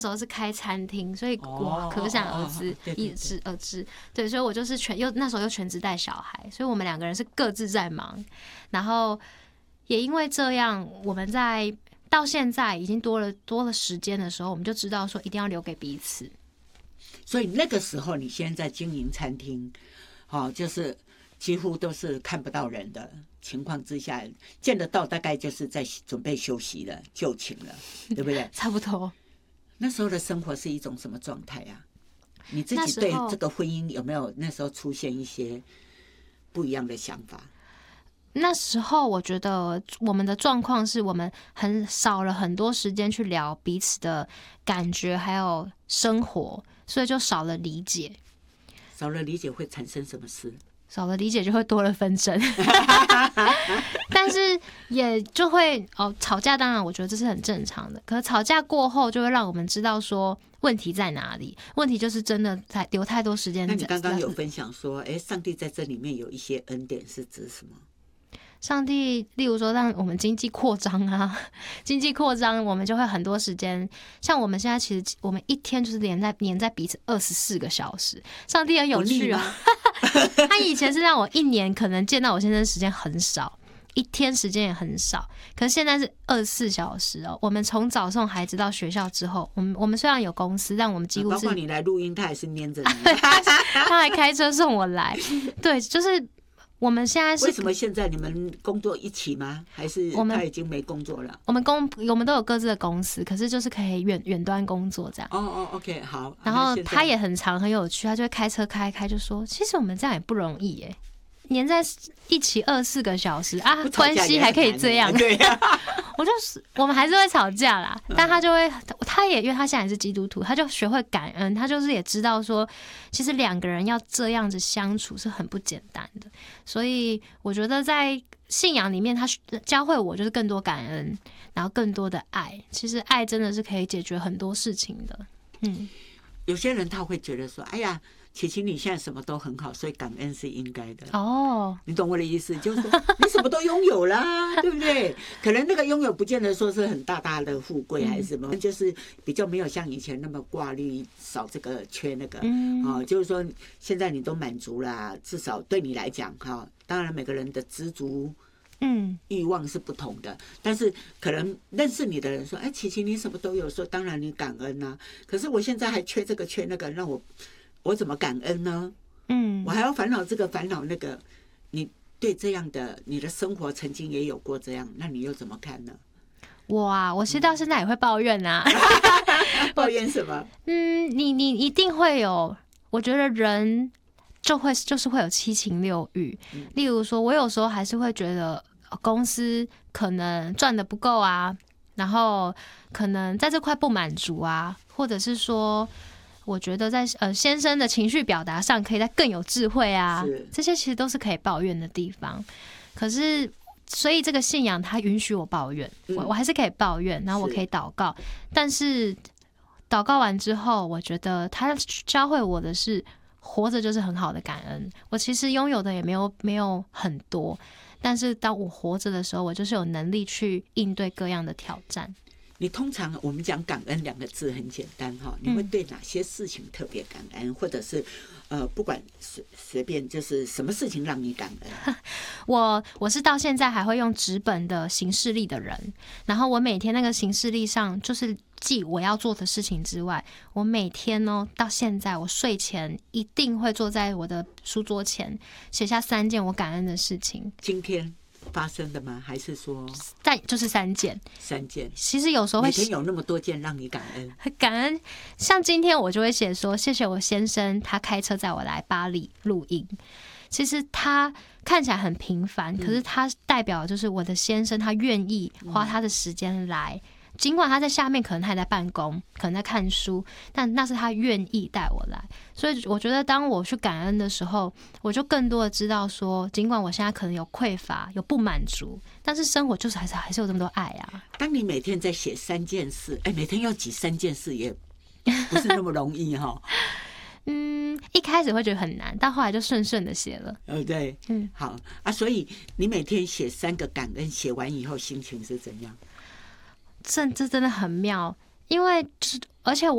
时候是开餐厅，所以我可想而知，而知。对，所以我就是那时候又全职带小孩，所以我们2个人是各自在忙。然后也因为这样，我们到现在已经多了时间的时候，我们就知道说一定要留给彼此。 所以那个时候，你现在经营餐厅，就是几乎都是看不到人的情况之下，见得到大概就是在准备休息了、就寝了，对不对？ 差不多。 那时候的生活是一种什么状态啊？你自己对这个婚姻有没有那时候出现一些不一样的想法？ 那时候我觉得我们的状况是我们少了很多时间去聊彼此的感觉还有生活，所以就少了理解。 少了理解会产生什么事？ 少了理解就会多了纷争但是也就会吵架，当然我觉得这是很正常的，可是吵架过后就会让我们知道说问题在哪里，问题就是真的留太多时间。 那你刚刚有分享说上帝在这里面有一些恩典是指什么？ 上帝例如说让我们经济扩张啊，经济扩张我们就会很多时间，像我们现在其实我们一天就是黏在彼此24个小时。上帝很有趣啊他以前是让我一年可能见到我先生时间很少，一天时间也很少，可是现在是24小时我们从早送孩子到学校之后，我们虽然有公司，但我们几乎是包括你来录音他还是黏着你他还开车送我来对，就是我们现在是为什么现在你们工作一起吗？还是他已经没工作了？ 我们都有各自的公司，可是就是可以远端工作这样。 OK 好。 然后他也很有趣，他就会开车开就说，其实我们这样也不容易耶，黏在一起24个小时啊，关系还可以这样。 对我们还是会吵架啦，但他也因为他现在也是基督徒，他就学会感恩，他就是也知道说，其实2个人要这样子相处是很不简单的，所以我觉得在信仰里面，他教会我就是更多感恩，然后更多的爱。其实爱真的是可以解决很多事情的。 有些人他会觉得说，哎呀，琪琪你现在什么都很好，所以感恩是应该的。你懂我的意思，就是说你什么都拥有啦，对不对？可能那个拥有不见得说是很大的富贵还是什么，就是比较没有像以前那么挂虑少这个缺那个。就是说现在你都满足啦，至少对你来讲当然每个人的知足欲望是不同的，但是可能认识你的人说，琪琪你什么都有，说当然你感恩啊，可是我现在还缺这个缺那个，让我怎么感恩呢？我还要烦恼这个烦恼那个。你对这样的你的生活曾经也有过这样，那你又怎么看呢？ 我其实到现在也会抱怨啊抱怨什么？ 你一定会有，我觉得人就是会有七情六欲。例如说我有时候还是会觉得公司可能赚得不够啊，然后可能在这块不满足啊，或者是说我觉得在先生的情绪表达上可以再更有智慧啊，这些其实都是可以抱怨的地方。可是所以这个信仰它允许我抱怨，我还是可以抱怨，然后我可以祷告，但是祷告完之后，我觉得他教会我的是活着就是很好的感恩。我其实拥有的也没有很多，但是当我活着的时候，我就是有能力去应对各样的挑战。 你通常我们讲感恩2个字很简单你会对哪些事情特别感恩，或者是不管随便就是什么事情让你感恩？ 我是到现在还会用纸本的行事历的人，然后我每天那个行事历上就是记我要做的事情之外，我每天到现在我睡前一定会坐在我的书桌前写下3件我感恩的事情。 今天发生的吗？还是说就是3件 ？3件。 其实有时候会每天有那么多件让你感恩， 感恩。像今天我就会写说，谢谢我先生，他开车载我来巴黎录音。其实他看起来很平凡，可是他代表就是我的先生，他愿意花他的时间来。尽管他在下面可能他还在办公，可能在看书，但那是他愿意带我来。所以我觉得当我去感恩的时候，我就更多的知道说，尽管我现在可能有匮乏有不满足，但是生活就是还是有这么多爱啊。 当你每天在写3件事，每天要记3件事也不是那么容易一开始会觉得很难，但后来就顺的写了。 对，好啊。所以你每天写3个感恩，写完以后心情是怎样？ 这真的很妙，因为而且